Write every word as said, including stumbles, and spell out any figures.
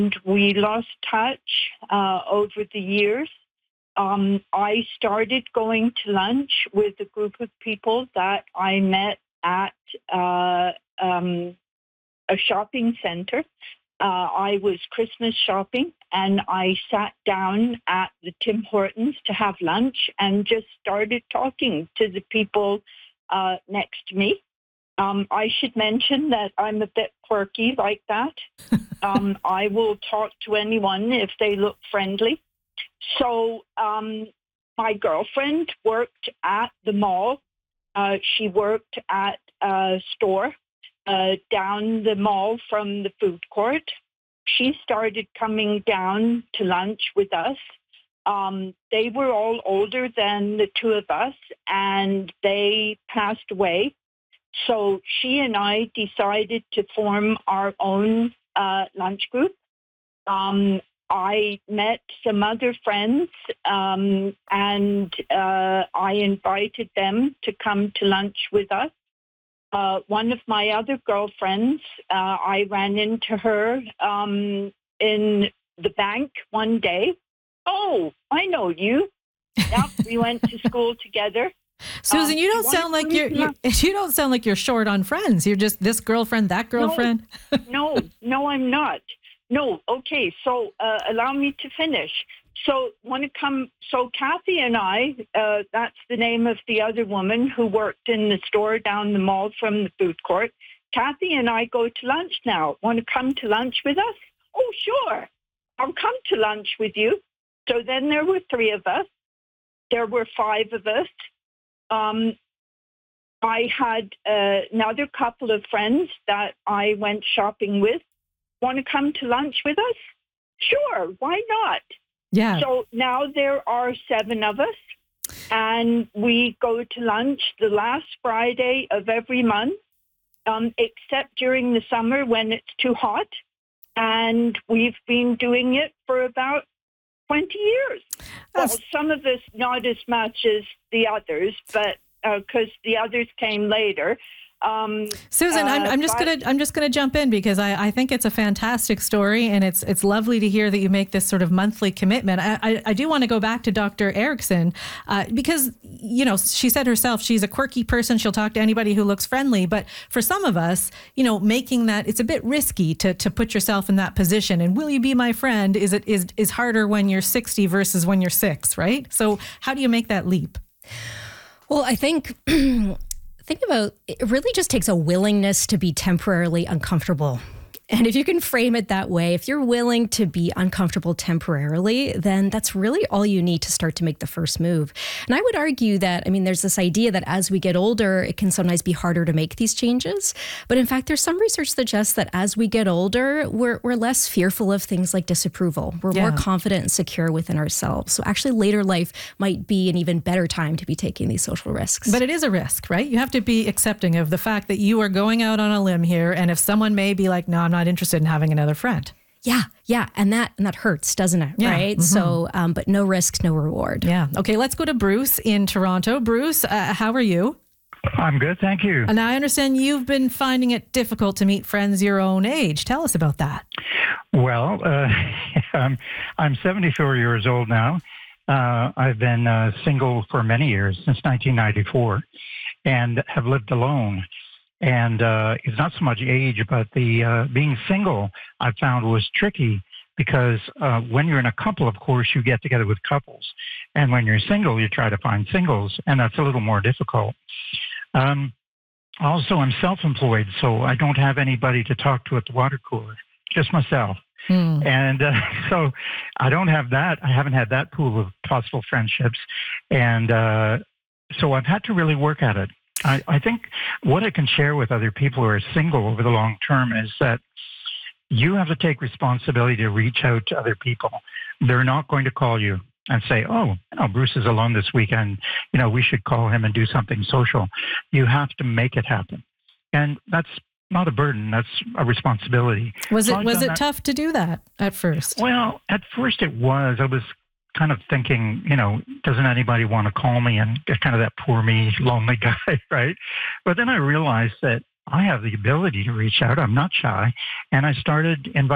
We lost touch uh, over the years. Um, I started going to lunch with a group of people that I met at uh, um, a shopping center. Uh, I was Christmas shopping, and I sat down at the Tim Hortons to have lunch and just started talking to the people uh, next to me. Um, I should mention that I'm a bit quirky like that. um, I will talk to anyone if they look friendly. So um, my girlfriend worked at the mall. Uh, she worked at a store uh, down the mall from the food court. She started coming down to lunch with us. Um, they were all older than the two of us, and they passed away. So she and I decided to form our own uh, lunch group. Um, I met some other friends, um, and uh, I invited them to come to lunch with us. Uh, one of my other girlfriends, uh, I ran into her um, in the bank one day. Oh, I know you. Yep, we went to school together. Susan, um, you don't sound like you're, you're you don't sound like you're short on friends. You're just this girlfriend, that girlfriend. No, no, no, I'm not. No, okay. So uh, allow me to finish. So want to come? So Kathy and I, uh, that's the name of the other woman who worked in the store down the mall from the food court. Kathy and I go to lunch now. Want to come to lunch with us? Oh, sure. I'll come to lunch with you. So then there were three of us. There were five of us. Um, I had uh, another couple of friends that I went shopping with. Want to come to lunch with us? Sure, why not? Yeah. So now there are seven of us, and we go to lunch the last Friday of every month, um, except during the summer when it's too hot. And we've been doing it for about twenty years. That's... Well, some of us not as much as the others, but because uh, the others came later. Um, Susan, uh, I'm, I'm just but, gonna I'm just gonna jump in because I, I think it's a fantastic story, and it's it's lovely to hear that you make this sort of monthly commitment. I I, I do want to go back to Doctor Erickson uh, because you know she said herself she's a quirky person. She'll talk to anybody who looks friendly, but for some of us, you know, making that it's a bit risky to to put yourself in that position. And will you be my friend? Is it is is harder when you're sixty versus when you're six, right? So how do you make that leap? Well, I think. Think about it really just takes a willingness to be temporarily uncomfortable. And if you can frame it that way, if you're willing to be uncomfortable temporarily, then that's really all you need to start to make the first move. And I would argue that, I mean, there's this idea that as we get older, it can sometimes be harder to make these changes. But in fact, there's some research suggests that as we get older, we're, we're less fearful of things like disapproval. We're yeah. more confident and secure within ourselves. So actually later life might be an even better time to be taking these social risks. But it is a risk, right? You have to be accepting of the fact that you are going out on a limb here. And if someone may be like, no, I'm not interested in having another friend. Yeah, yeah, and that and that hurts, doesn't it? Yeah, right. Mm-hmm. So, um, but no risk, no reward. Yeah. Okay, let's go to Bruce in Toronto. Bruce, uh, how are you? I'm good, thank you. And I understand you've been finding it difficult to meet friends your own age. Tell us about that. Well, uh, I'm, I'm seventy-four years old now. Uh, I've been uh, single for many years, since nineteen ninety-four, and have lived alone. And uh, it's not so much age, but the uh, being single I found was tricky because uh, when you're in a couple, of course, you get together with couples. And when you're single, you try to find singles, and that's a little more difficult. Um, also, I'm self-employed, so I don't have anybody to talk to at the water cooler, just myself. Hmm. And uh, so I don't have that. I haven't had that pool of possible friendships. And uh, so I've had to really work at it. I, I think what I can share with other people who are single over the long term is that you have to take responsibility to reach out to other people. They're not going to call you and say, oh, you know, Bruce is alone this weekend. You know, we should call him and do something social. You have to make it happen. And that's not a burden. That's a responsibility. Was it, so was it that. tough to do that at first? Well, at first it was. I was kind of thinking, you know, doesn't anybody want to call me, and get kind of that poor me, lonely guy, right? But then I realized that I have the ability to reach out. I'm not shy. And I started inviting